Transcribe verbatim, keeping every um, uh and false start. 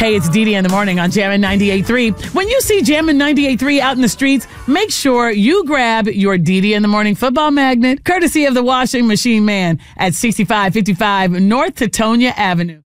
Hey, it's Dee Dee in the morning on Jammin' ninety-eight point three. When you see Jammin' ninety-eight point three out in the streets, make sure you grab your Dee Dee in the morning football magnet, courtesy of the washing machine man at sixty-five fifty-five North Tetonia Avenue.